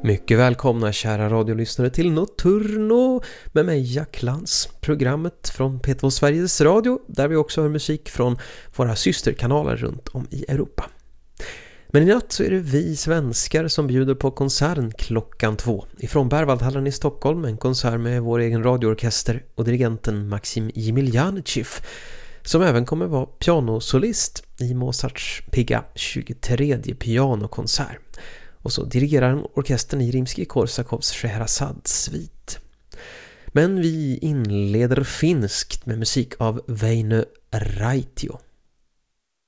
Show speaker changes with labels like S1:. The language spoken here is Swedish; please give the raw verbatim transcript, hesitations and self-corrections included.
S1: Mycket välkomna kära radiolyssnare till Nocturno med mig Jack Lantz, programmet från P två Sveriges Radio där vi också har musik från våra systerkanaler runt om i Europa. Men i natt så är det vi svenskar som bjuder på konserten klockan två ifrån Berwaldhallen i Stockholm, en konsert med vår egen radioorkester och dirigenten Maxim Jemiljanichev som även kommer vara pianosolist i Mozarts pigga tjugotredje pianokonsert. Och så dirigerar han orkestern i Rimskij-Korsakovs Scheherazad-svit. Men vi inleder finskt med musik av Väinö Raitio.